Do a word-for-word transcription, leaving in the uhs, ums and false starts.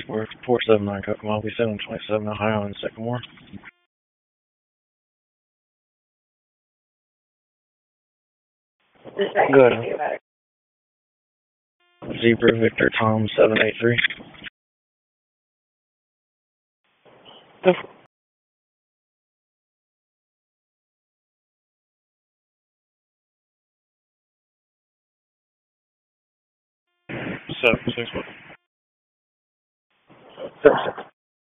We're four seven nine Kokomo, B seven twenty-seven Ohio and Sycamore. Good. Zebra Victor Tom seven eight three. Go for it. Seven six one. Seven six.